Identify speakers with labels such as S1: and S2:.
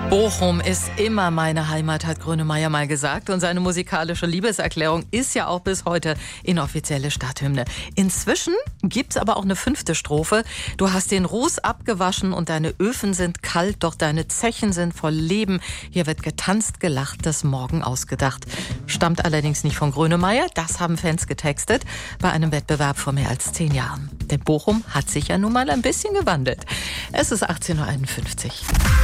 S1: Bochum ist immer meine Heimat, hat Grönemeyer mal gesagt. Und seine musikalische Liebeserklärung ist ja auch bis heute inoffizielle Stadthymne. Inzwischen gibt's aber auch eine 5. Strophe. Du hast den Ruß abgewaschen und deine Öfen sind kalt, doch deine Zechen sind voll Leben. Hier wird getanzt, gelacht, das Morgen ausgedacht. Stammt allerdings nicht von Grönemeyer, das haben Fans getextet bei einem Wettbewerb vor mehr als 10 Jahren. Denn Bochum hat sich ja nun mal ein bisschen gewandelt. Es ist 18:51 Uhr.